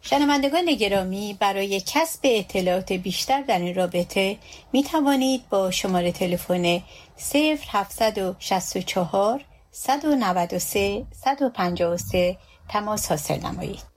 شنوندگان گرامی، برای کسب اطلاعات بیشتر در این رابطه می توانید با شماره تلفن 0764 193 153 تماس حاصل نمایید.